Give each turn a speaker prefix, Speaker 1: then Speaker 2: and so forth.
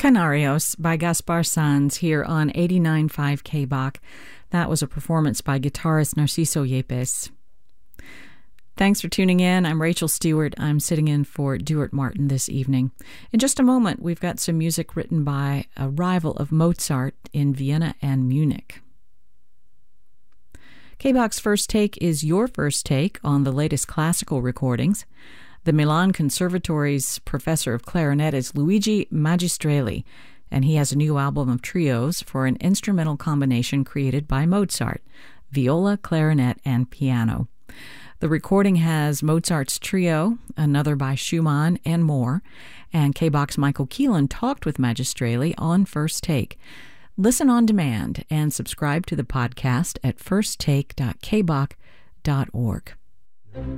Speaker 1: Canarios by Gaspar Sanz here on 89.5 KBAC. That was a performance by guitarist Narciso Yepes. Thanks for tuning in. I'm Rachel Stewart. I'm sitting in for Duart Martin this evening. In just a moment, we've got some music written by a rival of Mozart in Vienna and Munich. KBAC's First Take is your first take on the latest classical recordings. The Milan Conservatory's professor of clarinet is Luigi Magistrelli, and he has a new album of trios for an instrumental combination created by Mozart, viola, clarinet, and piano. The recording has Mozart's trio, another by Schumann, and more, and KBAC's Michael Keelan talked with Magistrelli on First Take. Listen on demand and subscribe to the podcast at firsttake.kbac.org.